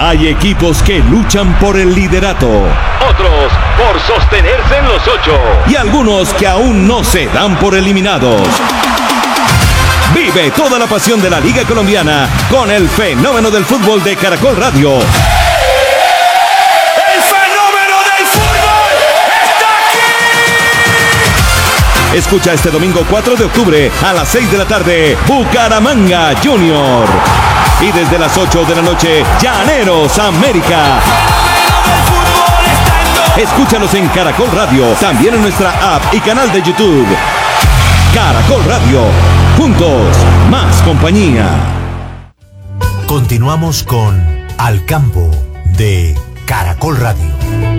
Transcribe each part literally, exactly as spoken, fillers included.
Hay equipos que luchan por el liderato, otros por sostenerse en los ocho y algunos que aún no se dan por eliminados. Vive toda la pasión de la Liga Colombiana con el fenómeno del fútbol de Caracol Radio. ¡El fenómeno del fútbol está aquí! Escucha este domingo cuatro de octubre a las seis de la tarde, Bucaramanga Junior. Y desde las ocho de la noche, Llaneros América. Escúchanos en Caracol Radio, también en nuestra app y canal de YouTube. Caracol Radio, juntos, más compañía. Continuamos con Al Campo de Caracol Radio.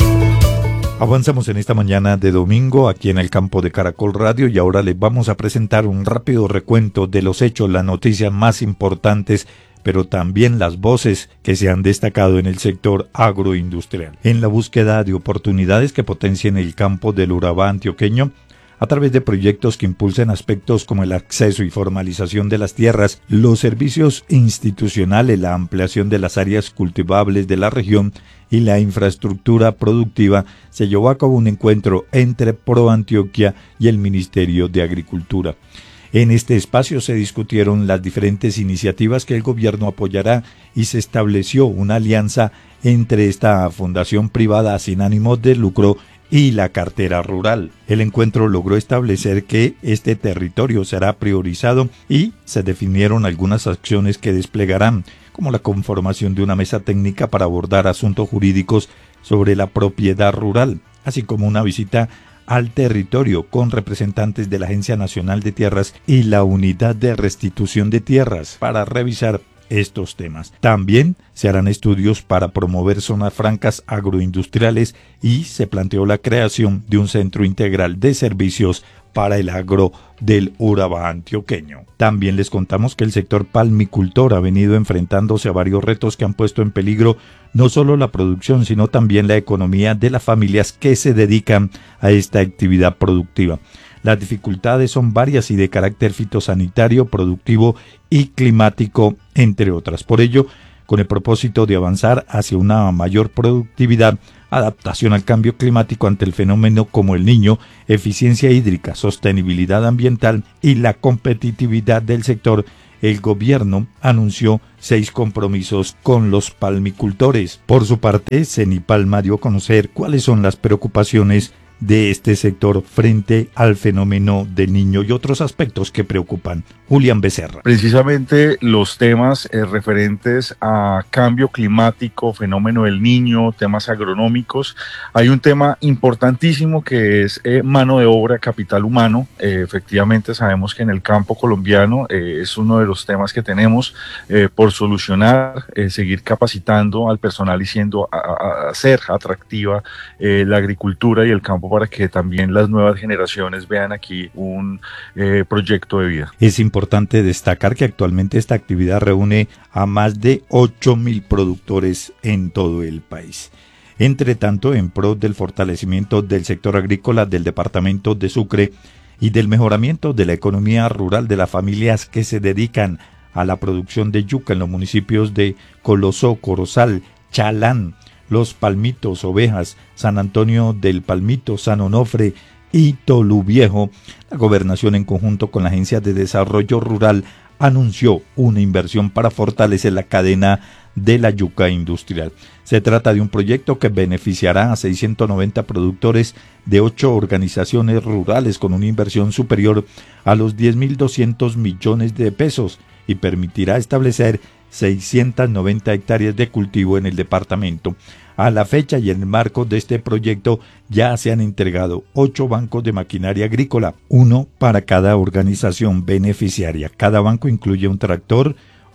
Avanzamos en esta mañana de domingo aquí en el campo de Caracol Radio y ahora les vamos a presentar un rápido recuento de los hechos, las noticias más importantes, pero también las voces que se han destacado en el sector agroindustrial. En la búsqueda de oportunidades que potencien el campo del Urabá antioqueño, a través de proyectos que impulsen aspectos como el acceso y formalización de las tierras, los servicios institucionales, la ampliación de las áreas cultivables de la región y la infraestructura productiva, se llevó a cabo un encuentro entre ProAntioquia y el Ministerio de Agricultura. En este espacio se discutieron las diferentes iniciativas que el gobierno apoyará y se estableció una alianza entre esta fundación privada sin ánimo de lucro y la cartera rural. El encuentro logró establecer que este territorio será priorizado y se definieron algunas acciones que desplegarán, como la conformación de una mesa técnica para abordar asuntos jurídicos sobre la propiedad rural, así como una visita al territorio con representantes de la Agencia Nacional de Tierras y la Unidad de Restitución de Tierras para revisar estos temas. También se harán estudios para promover zonas francas agroindustriales y se planteó la creación de un centro integral de servicios para el agro del Urabá antioqueño. También les contamos que el sector palmicultor ha venido enfrentándose a varios retos que han puesto en peligro no solo la producción, sino también la economía de las familias que se dedican a esta actividad productiva. Las dificultades son varias y de carácter fitosanitario, productivo y climático, entre otras. Por ello, con el propósito de avanzar hacia una mayor productividad, adaptación al cambio climático ante el fenómeno como el Niño, eficiencia hídrica, sostenibilidad ambiental y la competitividad del sector, el gobierno anunció seis compromisos con los palmicultores. Por su parte, Cenipalma dio a conocer cuáles son las preocupaciones de este sector frente al fenómeno del Niño y otros aspectos que preocupan. Julián Becerra. Precisamente los temas eh, referentes a cambio climático, fenómeno del Niño, temas agronómicos. Hay un tema importantísimo que es eh, mano de obra, capital humano. Eh, efectivamente sabemos que en el campo colombiano eh, es uno de los temas que tenemos eh, por solucionar, eh, seguir capacitando al personal y siendo a, a, a hacer atractiva eh, la agricultura y el campo para que también las nuevas generaciones vean aquí un eh, proyecto de vida. Es importante destacar que actualmente esta actividad reúne a más de ocho mil productores en todo el país. Entre tanto, en pro del fortalecimiento del sector agrícola del departamento de Sucre y del mejoramiento de la economía rural de las familias que se dedican a la producción de yuca en los municipios de Colosó, Corozal, Chalán, Los Palmitos, Ovejas, San Antonio del Palmito, San Onofre y Toluviejo, la gobernación en conjunto con la Agencia de Desarrollo Rural anunció una inversión para fortalecer la cadena de la yuca industrial. Se trata de un proyecto que beneficiará a seiscientos noventa productores de ocho organizaciones rurales con una inversión superior a los diez mil doscientos millones de pesos y permitirá establecer seiscientas noventa hectáreas de cultivo en el departamento. A la fecha y en el marco de este proyecto ya se han entregado ocho bancos de maquinaria agrícola, uno para cada organización beneficiaria. Cada banco incluye un tractor,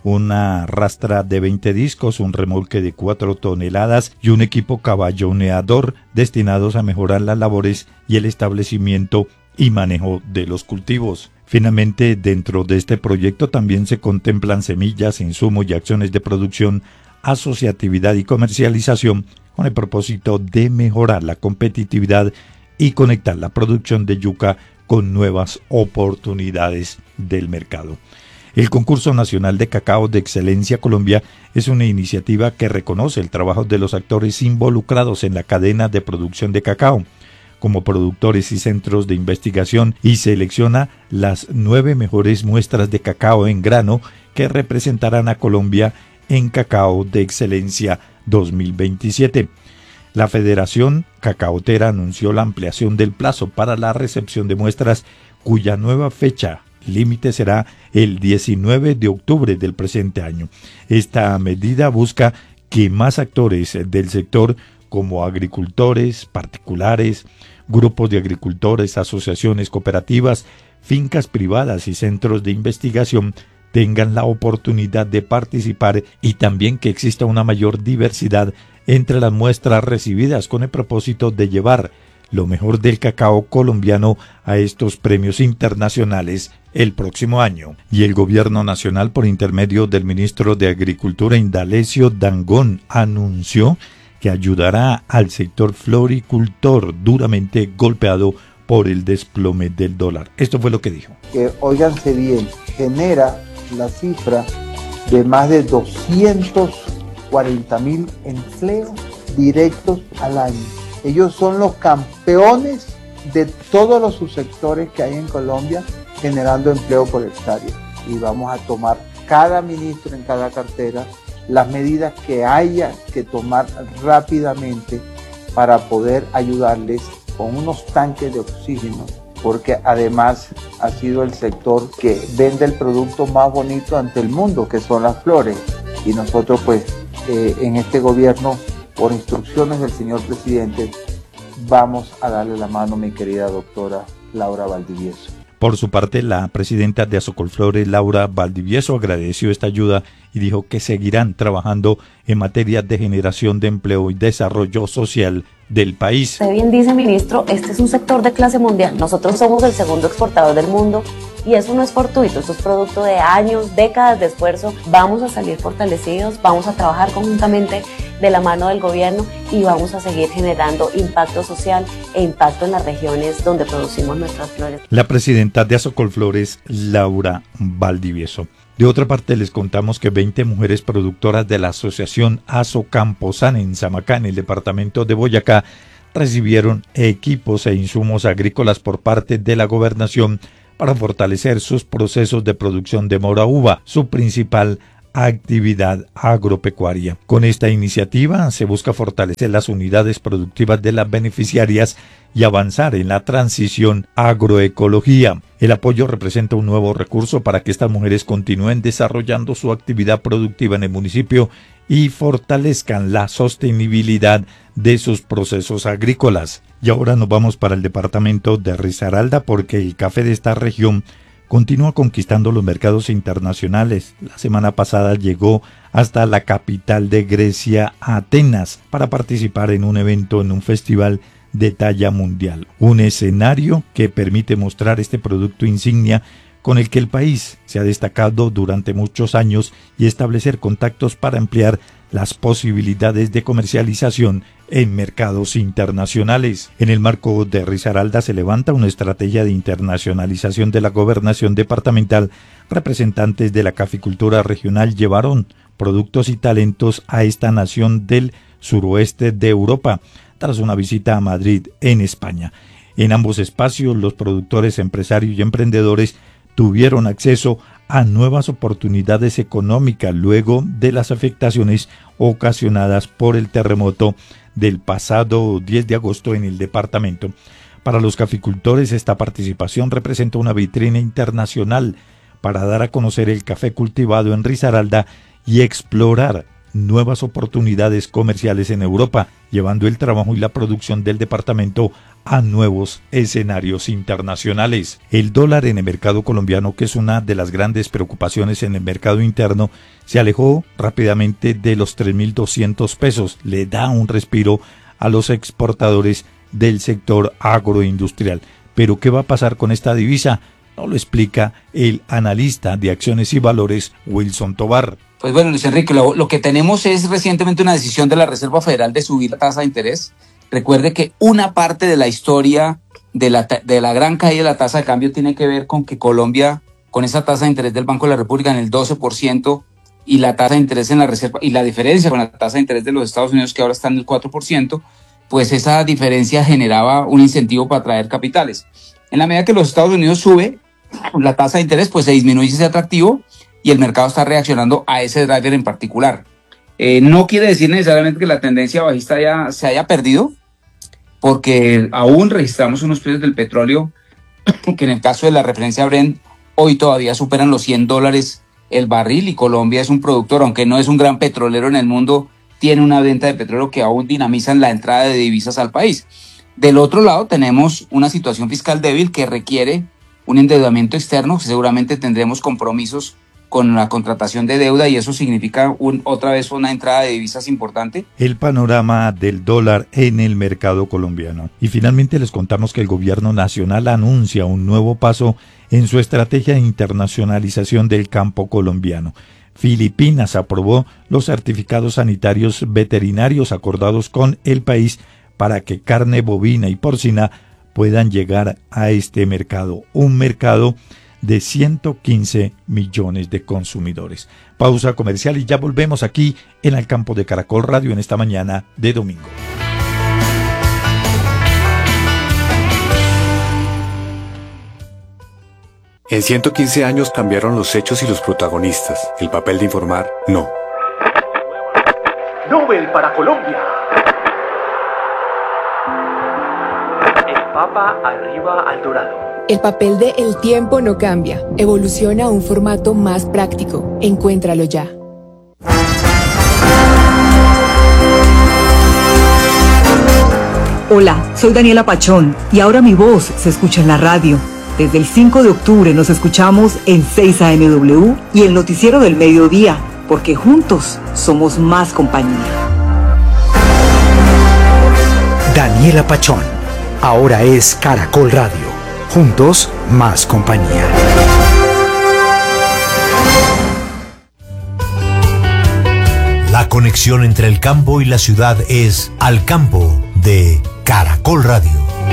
una rastra de veinte discos, un remolque de cuatro toneladas y un equipo caballoneador destinados a mejorar las labores y el establecimiento y manejo de los cultivos. Finalmente, dentro de este proyecto también se contemplan semillas, insumos y acciones de producción, asociatividad y comercialización con el propósito de mejorar la competitividad y conectar la producción de yuca con nuevas oportunidades del mercado. El Concurso Nacional de Cacao de Excelencia Colombia es una iniciativa que reconoce el trabajo de los actores involucrados en la cadena de producción de cacao, como productores y centros de investigación, y selecciona las nueve mejores muestras de cacao en grano que representarán a Colombia en Cacao de Excelencia dos mil veintisiete. La Federación Cacaotera anunció la ampliación del plazo para la recepción de muestras, cuya nueva fecha límite será el diecinueve de octubre del presente año. Esta medida busca que más actores del sector, como agricultores, particulares, grupos de agricultores, asociaciones cooperativas, fincas privadas y centros de investigación, tengan la oportunidad de participar, y también que exista una mayor diversidad entre las muestras recibidas, con el propósito de llevar lo mejor del cacao colombiano a estos premios internacionales el próximo año. Y el gobierno nacional, por intermedio del ministro de Agricultura Indalecio Dangond, anunció que ayudará al sector floricultor duramente golpeado por el desplome del dólar. Esto fue lo que dijo. Que, óiganse bien, genera la cifra de más de doscientos cuarenta mil empleos directos al año. Ellos son los campeones de todos los subsectores que hay en Colombia generando empleo por hectárea. Y vamos a tomar cada ministro en cada cartera las medidas que haya que tomar rápidamente para poder ayudarles con unos tanques de oxígeno, porque además ha sido el sector que vende el producto más bonito ante el mundo, que son las flores. Y nosotros pues eh, en este gobierno, por instrucciones del señor presidente, vamos a darle la mano a mi querida doctora Laura Valdivieso. Por su parte, la presidenta de Azocolflores, Laura Valdivieso, agradeció esta ayuda y dijo que seguirán trabajando en materia de generación de empleo y desarrollo social del país. Usted bien dice, ministro, este es un sector de clase mundial. Nosotros somos el segundo exportador del mundo y eso no es fortuito, eso es producto de años, décadas de esfuerzo. Vamos a salir fortalecidos, vamos a trabajar conjuntamente de la mano del gobierno y vamos a seguir generando impacto social e impacto en las regiones donde producimos nuestras flores. La presidenta de Azocolflores, Laura Valdivieso. De otra parte, les contamos que veinte mujeres productoras de la asociación Azocamposana en Samacá, en el departamento de Boyacá, recibieron equipos e insumos agrícolas por parte de la gobernación para fortalecer sus procesos de producción de mora uva, su principal actividad agropecuaria. Con esta iniciativa se busca fortalecer las unidades productivas de las beneficiarias y avanzar en la transición agroecología. El apoyo representa un nuevo recurso para que estas mujeres continúen desarrollando su actividad productiva en el municipio y fortalezcan la sostenibilidad de sus procesos agrícolas. Y ahora nos vamos para el departamento de Risaralda, porque el café de esta región continúa conquistando los mercados internacionales. La semana pasada llegó hasta la capital de Grecia, Atenas, para participar en un evento, en un festival de talla mundial. Un escenario que permite mostrar este producto insignia con el que el país se ha destacado durante muchos años y establecer contactos para ampliar las posibilidades de comercialización en mercados internacionales. En el marco de Risaralda se levanta una estrategia de internacionalización de la gobernación departamental. Representantes de la caficultura regional llevaron productos y talentos a esta nación del suroeste de Europa, tras una visita a Madrid, en España. En ambos espacios, los productores, empresarios y emprendedores tuvieron acceso a nuevas oportunidades económicas luego de las afectaciones ocasionadas por el terremoto del pasado diez de agosto en el departamento. Para los caficultores, esta participación representa una vitrina internacional para dar a conocer el café cultivado en Risaralda y explorar nuevas oportunidades comerciales en Europa, llevando el trabajo y la producción del departamento a nuevos escenarios internacionales. El dólar en el mercado colombiano, que es una de las grandes preocupaciones en el mercado interno, se alejó rápidamente de los tres mil doscientos pesos. Le da un respiro a los exportadores del sector agroindustrial. Pero ¿qué va a pasar con esta divisa? Nos lo explica el analista de acciones y valores, Wilson Tovar. Pues bueno, Luis Enrique, lo, lo que tenemos es recientemente una decisión de la Reserva Federal de subir la tasa de interés. Recuerde que una parte de la historia de la, de la gran caída de la tasa de cambio tiene que ver con que Colombia con esa tasa de interés del Banco de la República en el doce por ciento y la tasa de interés en la reserva y la diferencia con la tasa de interés de los Estados Unidos que ahora está en el cuatro por ciento, pues esa diferencia generaba un incentivo para atraer capitales. En la medida que los Estados Unidos sube la tasa de interés, pues se disminuye ese atractivo y el mercado está reaccionando a ese driver en particular. Eh, no quiere decir necesariamente que la tendencia bajista ya se haya perdido, porque aún registramos unos precios del petróleo que en el caso de la referencia Brent hoy todavía superan los cien dólares el barril, y Colombia es un productor, aunque no es un gran petrolero en el mundo, tiene una venta de petróleo que aún dinamizan la entrada de divisas al país. Del otro lado tenemos una situación fiscal débil que requiere un endeudamiento externo, seguramente tendremos compromisos con la contratación de deuda y eso significa un, otra vez una entrada de divisas importante. El panorama del dólar en el mercado colombiano. Y finalmente les contamos que el gobierno nacional anuncia un nuevo paso en su estrategia de internacionalización del campo colombiano. Filipinas aprobó los certificados sanitarios veterinarios acordados con el país para que carne bovina y porcina puedan llegar a este mercado, un mercado de ciento quince millones de consumidores. Pausa comercial y ya volvemos aquí en el campo de Caracol Radio en esta mañana de domingo. En ciento quince años cambiaron los hechos y los protagonistas. El papel de informar, no. Nobel para Colombia. El Papa arriba al dorado. El papel de El Tiempo no cambia. Evoluciona a un formato más práctico. Encuéntralo ya. Hola, soy Daniela Pachón y ahora mi voz se escucha en la radio. Desde el cinco de octubre nos escuchamos en seis A M W y el Noticiero del Mediodía, porque juntos somos más compañía. Daniela Pachón, ahora es Caracol Radio. Juntos, más compañía. La conexión entre el campo y la ciudad es Al Campo de Caracol Radio.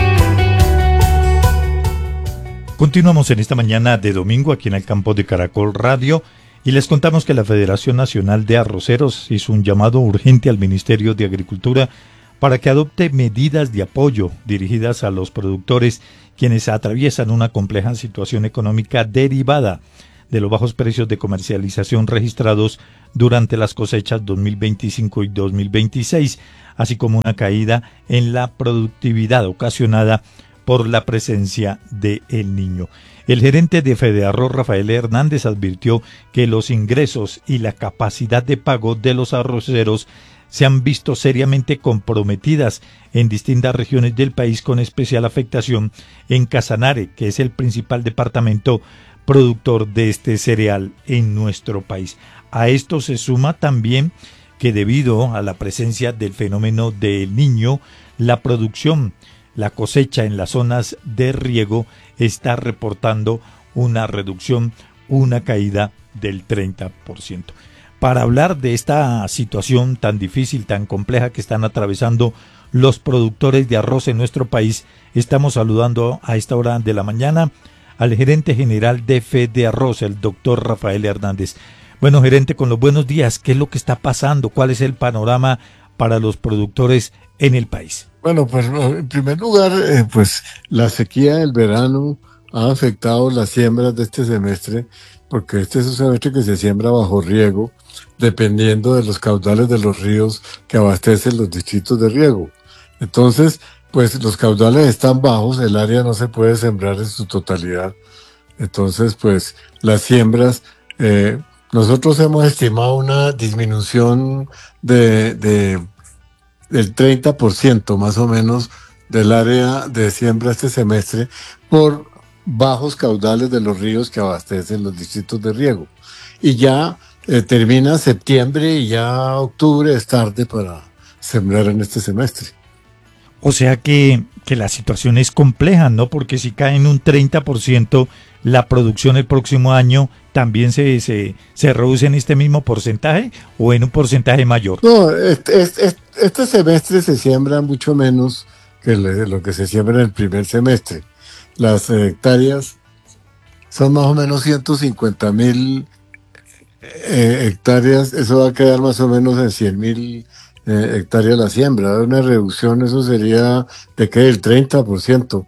Continuamos en esta mañana de domingo aquí en el campo de Caracol Radio y les contamos que la Federación Nacional de Arroceros hizo un llamado urgente al Ministerio de Agricultura para que adopte medidas de apoyo dirigidas a los productores quienes atraviesan una compleja situación económica derivada de los bajos precios de comercialización registrados durante las cosechas dos mil veinticinco y dos mil veintiséis, así como una caída en la productividad ocasionada por la presencia de El Niño. El gerente de Fedearroz, Rafael Hernández, advirtió que los ingresos y la capacidad de pago de los arroceros se han visto seriamente comprometidas en distintas regiones del país, con especial afectación en Casanare, que es el principal departamento productor de este cereal en nuestro país. A esto se suma también que debido a la presencia del fenómeno del Niño, la producción, la cosecha en las zonas de riego está reportando una reducción, una caída del treinta por ciento. Para hablar de esta situación tan difícil, tan compleja que están atravesando los productores de arroz en nuestro país, estamos saludando a esta hora de la mañana al gerente general de Fedearroz, el doctor Rafael Hernández. Bueno, gerente, con los buenos días, ¿qué es lo que está pasando? ¿Cuál es el panorama para los productores en el país? Bueno, pues en primer lugar, eh, pues la sequía del verano ha afectado las siembras de este semestre, porque este es un semestre que se siembra bajo riego, dependiendo de los caudales de los ríos que abastecen los distritos de riego. Entonces, pues los caudales están bajos, el área no se puede sembrar en su totalidad. Entonces, pues las siembras, eh, nosotros hemos estimado una disminución de, de del treinta por ciento más o menos del área de siembra este semestre por bajos caudales de los ríos que abastecen los distritos de riego. Y ya eh, termina septiembre y ya octubre es tarde para sembrar en este semestre. O sea que, que la situación es compleja, ¿no? Porque si cae en un treinta por ciento la producción el próximo año, ¿también se, se, se reduce en este mismo porcentaje o en un porcentaje mayor? No, este, este, este semestre se siembra mucho menos que lo que se siembra en el primer semestre. Las hectáreas son más o menos ciento cincuenta mil eh, hectáreas, eso va a quedar más o menos en cien mil eh, hectáreas la siembra. Una reducción, eso sería de que el treinta por ciento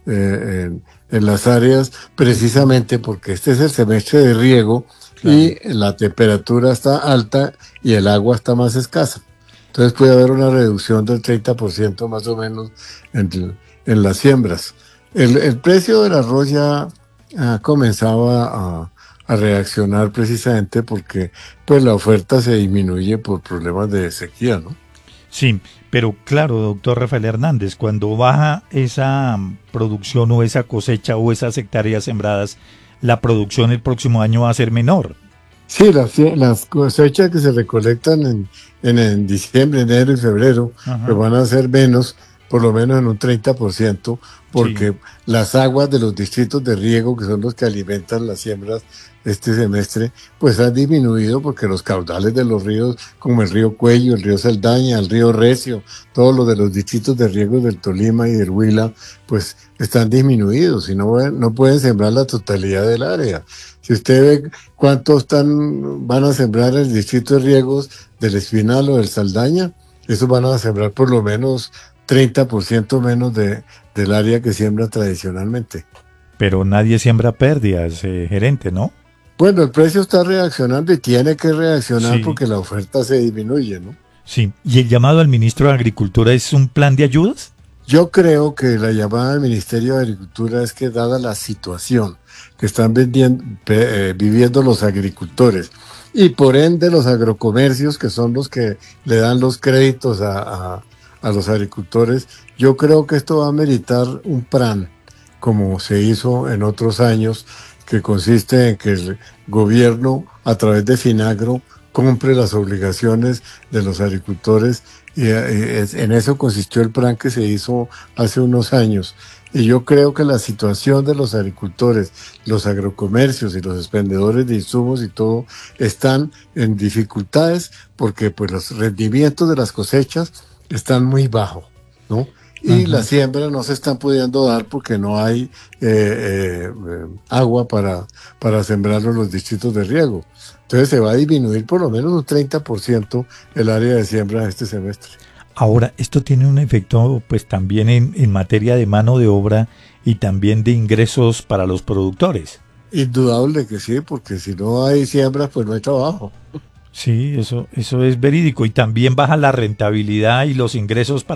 eh, en, en las áreas, precisamente porque este es el semestre de riego. Claro. Y la temperatura está alta y el agua está más escasa. Entonces puede haber una reducción del treinta por ciento más o menos en, en las siembras. El, el precio del arroz ya ha comenzado a, a reaccionar precisamente porque pues la oferta se disminuye por problemas de sequía, ¿no? Sí, pero claro, doctor Rafael Hernández, cuando baja esa producción o esa cosecha o esas hectáreas sembradas, la producción el próximo año va a ser menor. Sí, las, las cosechas que se recolectan en, en, en diciembre, enero y febrero, pues van a ser menos, por lo menos en un treinta por ciento, porque sí. Las aguas de los distritos de riego, que son los que alimentan las siembras este semestre, pues han disminuido porque los caudales de los ríos, como el río Cuello, el río Saldaña, el río Recio, todos los de los distritos de riego del Tolima y del Huila, pues están disminuidos y no, no pueden sembrar la totalidad del área. Si usted ve cuántos están, van a sembrar el distrito de riegos del Espinal o del Saldaña, esos van a sembrar por lo menos treinta por ciento menos de, del área que siembra tradicionalmente. Pero nadie siembra pérdidas, eh, gerente, ¿no? Bueno, el precio está reaccionando y tiene que reaccionar, sí, porque la oferta se disminuye, ¿no? Sí. ¿Y el llamado al ministro de Agricultura es un plan de ayudas? Yo creo que la llamada al Ministerio de Agricultura es que, dada la situación que están vendiendo, eh, viviendo los agricultores y por ende los agrocomercios, que son los que le dan los créditos a, a, a los agricultores, yo creo que esto va a meritar un plan, como se hizo en otros años, que consiste en que el gobierno, a través de Finagro, compre las obligaciones de los agricultores, y en eso consistió el plan que se hizo hace unos años. Y yo creo que la situación de los agricultores, los agrocomercios y los expendedores de insumos y todo están en dificultades porque pues los rendimientos de las cosechas están muy bajos, ¿no? Y las siembras no se están pudiendo dar porque no hay eh, eh, agua para, para sembrarlo en los distritos de riego. Entonces se va a disminuir por lo menos un treinta por ciento el área de siembra este semestre. Ahora, esto tiene un efecto pues también en, en materia de mano de obra y también de ingresos para los productores. Indudable que sí, porque si no hay siembras, pues no hay trabajo. Sí, eso, eso es verídico. Y también baja la rentabilidad y los ingresos para